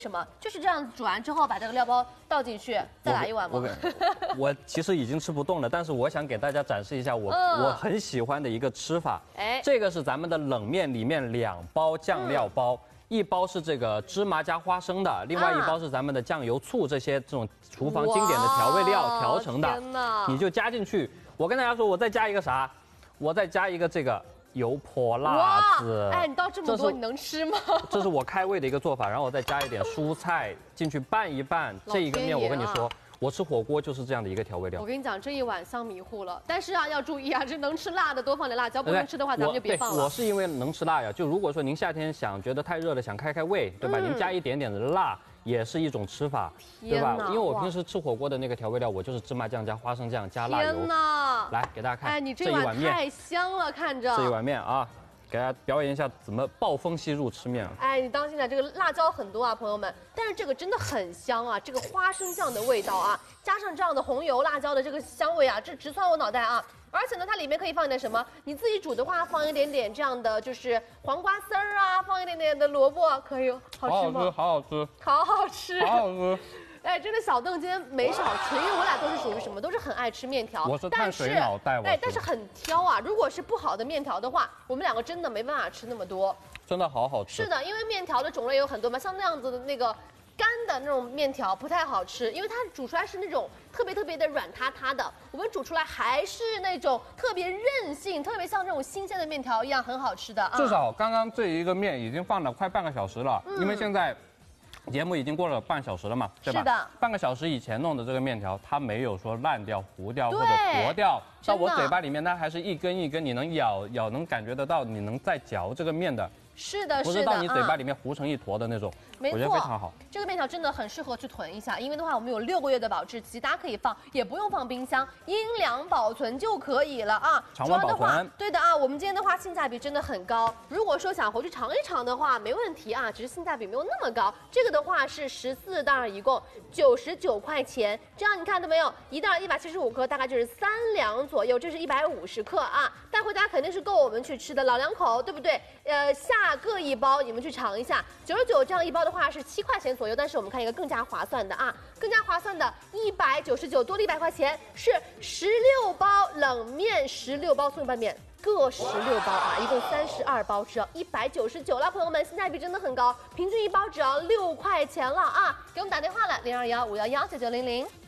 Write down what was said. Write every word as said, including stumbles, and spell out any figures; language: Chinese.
什么？就是这样煮完之后，把这个料包倒进去，再来一碗吗？ 我我其实已经吃不动了，但是我想给大家展示一下我、嗯、我很喜欢的一个吃法。哎，这个是咱们的冷面里面两包酱料包，嗯、一包是这个芝麻加花生的，另外一包是咱们的酱油、醋这些这种厨房经典的调味料调成的。你就加进去。我跟大家说，我再加一个啥？我再加一个这个。油泼辣子， 哎，你倒这么多，你能吃吗？ 这是我开胃的一个做法，然后我再加一点蔬菜进去拌一拌。这一个面，我跟你说，我吃火锅就是这样的一个调味料。 我跟你讲，这一碗香迷糊了，但是啊，要注意啊，这能吃辣的多放点辣椒，不能吃的话咱们就别放了。 我是因为能吃辣呀，就如果说您夏天想觉得太热了，想开开胃，对吧？您加一点点的辣。也是一种吃法，对吧？因为我平时吃火锅的那个调味料，我就是芝麻酱加花生酱加辣油。 天哪！ 来给大家看， 哎，你这碗太香了，看着。 这一碗面啊，给大家表演一下怎么暴风吸入吃面。 哎，你当心了，这个辣椒很多啊，朋友们。但是这个真的很香啊，这个花生酱的味道啊，加上这样的红油辣椒的这个香味啊，这直窜我脑袋啊！而且呢，它里面可以放一点什么？你自己煮的话，放一点点这样的就是黄瓜丝儿啊，放一点点的萝卜，可以好吃吗？ 好好吃， 好好吃， 好好吃。 哎，真的小邓今天没少吃，因为我俩都是属于什么，都是很爱吃面条。 我是碳水脑袋， 哎，但是很挑啊。如果是不好的面条的话，我们两个真的没办法吃那么多。 真的好好吃。 是的，因为面条的种类有很多嘛，像那样子的那个。干的那种面条不太好吃，因为它煮出来是那种特别特别的软塌塌的，我们煮出来还是那种特别韧性，特别像这种新鲜的面条一样很好吃的啊。 至少刚刚这一个面已经放了快半个小时了，嗯、因为现在节目已经过了半小时了嘛，对吧？ 是的。 半个小时以前弄的这个面条，它没有说烂掉、糊掉或者坨掉，到我嘴巴里面它还是一根一根，你能咬咬能感觉得到，你能再嚼这个面的。 是的，是的， 不是到你嘴巴里面糊成一坨的那种， 没错， 我觉得非常好。 这个面条真的很适合去囤一下，因为的话我们有六个月的保质期，大家可以放，也不用放冰箱，阴凉保存就可以了啊。 常温保存。 对的啊，我们今天的话性价比真的很高。如果说想回去尝一尝的话，没问题啊，只是性价比没有那么高。这个的话是十四袋，一共九十九块钱。这样你看到没有？一袋一百七十五克，大概就是三两左右，这是一百五十克啊，带回家肯定是够我们去吃的，老两口，对不对？呃，下各一包。你们去尝一下，九十九这样一包的话是七块钱左右，但是我们看一个更加划算的啊，更加划算的，一百九十九多了一百块钱，是十六包冷面，十六包葱拌面，各十六包啊，一共三十二包，只要一百九十九了，朋友们，性价比真的很高，平均一包只要六块钱了啊！给我们打电话了，零二幺五幺幺九九零零。